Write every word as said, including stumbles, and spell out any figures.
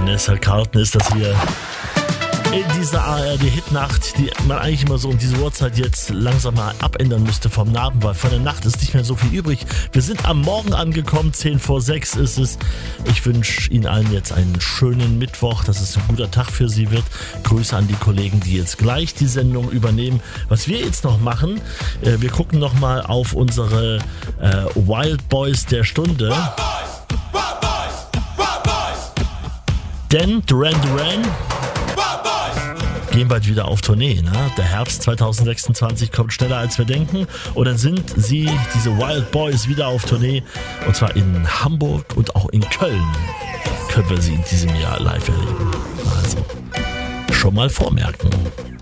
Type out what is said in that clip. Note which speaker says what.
Speaker 1: Vanessa Carlton ist das hier in dieser A R D-Hitnacht, die man eigentlich immer so um diese Uhrzeit jetzt langsam mal abändern müsste vom Abend, weil von der Nacht ist nicht mehr so viel übrig. Wir sind am Morgen angekommen, zehn vor sechs ist es. Ich wünsche Ihnen allen jetzt einen schönen Mittwoch, dass es ein guter Tag für Sie wird. Grüße an die Kollegen, die jetzt gleich die Sendung übernehmen. Was wir jetzt noch machen, äh, wir gucken nochmal auf unsere äh, Wild Boys der Stunde. Denn Duran Duran gehen bald wieder auf Tournee. Ne? Der Herbst zwanzig sechsundzwanzig kommt schneller als wir denken. Und dann sind sie, diese Wild Boys, wieder auf Tournee. Und zwar in Hamburg und auch in Köln können wir sie in diesem Jahr live erleben. Also schon mal vormerken.